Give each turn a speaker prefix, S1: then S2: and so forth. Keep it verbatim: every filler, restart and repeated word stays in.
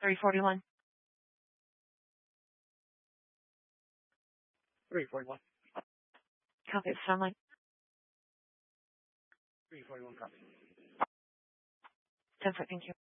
S1: three forty-one.
S2: three forty-one.
S1: Copy. It's online.
S2: three forty-one copy.
S1: ten foot. Thank you.